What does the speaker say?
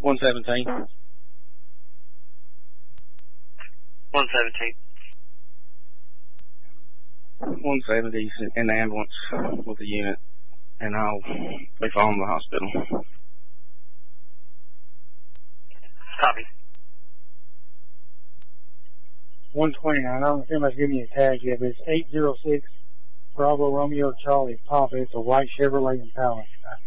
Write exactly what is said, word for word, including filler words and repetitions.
one seventeen. one seventeen. one seventy in the ambulance with the unit, and I'll be following the hospital. Copy. one twenty-nine. I don't know if anybody's giving you a tag yet, but it's eight zero six Bravo Romeo Charlie Papa. It's a white Chevrolet Impala.